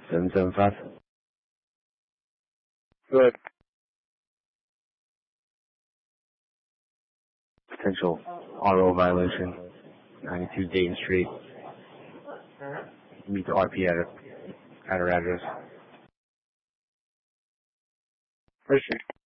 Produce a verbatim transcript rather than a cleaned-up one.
seven seven five. Good. Potential auto violation, ninety-two Dayton Street. Meet the R P at, a, at her address. Appreciate it.